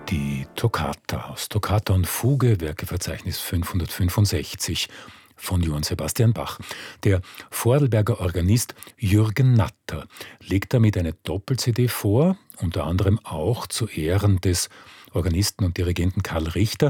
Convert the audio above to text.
Die Toccata aus Toccata und Fuge, Werkeverzeichnis 565 von Johann Sebastian Bach. Der Vorarlberger Organist Jürgen Natter legt damit eine Doppel-CD vor, unter anderem auch zu Ehren des Organisten und Dirigenten Karl Richter.